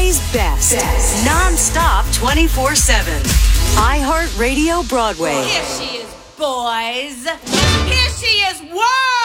Broadway's best. Non-stop 24/7. iHeartRadio Broadway. Here she is, boys. Here she is, world.